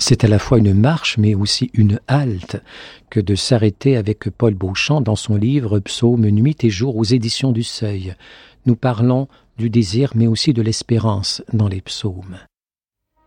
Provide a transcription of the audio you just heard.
C'est à la fois une marche, mais aussi une halte, que de s'arrêter avec Paul Beauchamp dans son livre « Psaumes nuit et jour » aux éditions du Seuil. Nous parlons du désir, mais aussi de l'espérance dans les psaumes.